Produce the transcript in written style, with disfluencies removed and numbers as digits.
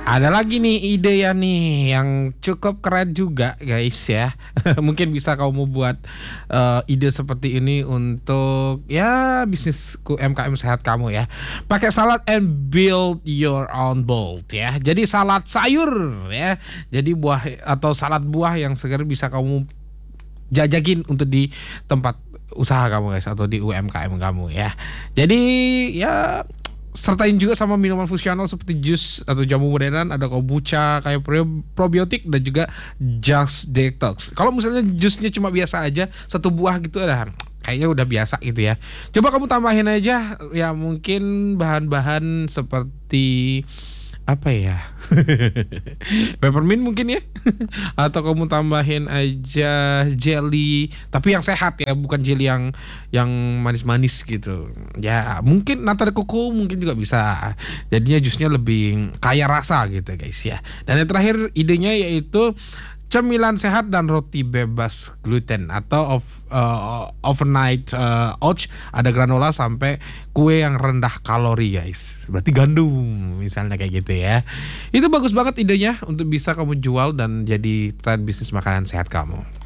Ada lagi nih ide ya nih yang cukup keren juga guys ya. Mungkin bisa kamu buat ide seperti ini untuk ya bisnis UMKM sehat kamu ya. Pakai salad and build your own bowl ya. Jadi salad sayur ya. Jadi buah atau salad buah yang segar bisa kamu jajakin untuk di tempat usaha kamu guys atau di UMKM kamu ya. Jadi ya sertain juga sama minuman fusional seperti jus atau jamu modern, ada kombucha kayak probiotik dan juga just detox. Kalau misalnya jusnya cuma biasa aja satu buah gitu ada kayaknya udah biasa gitu ya. Coba kamu tambahin aja ya mungkin bahan-bahan seperti apa ya? Peppermint mungkin ya. Atau kamu tambahin aja jelly tapi yang sehat ya, bukan jelly yang manis-manis gitu. Ya, mungkin nata de coco mungkin juga bisa. Jadinya jusnya lebih kaya rasa gitu guys ya. Dan yang terakhir idenya yaitu cemilan sehat dan roti bebas gluten atau overnight oats, ada granola sampai kue yang rendah kalori guys. Berarti gandum misalnya kayak gitu ya. Itu bagus banget idenya untuk bisa kamu jual dan jadi tren bisnis makanan sehat kamu.